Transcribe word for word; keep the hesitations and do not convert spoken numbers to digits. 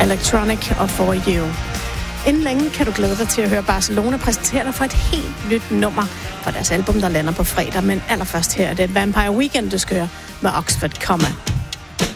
Electronic og For You. Inden længe kan du glæde dig til at høre Barcelona præsentere dig for et helt nyt nummer fra deres album, der lander på fredag. Men allerførst her er det Vampire Weekend, du skal høre med Oxford Comma.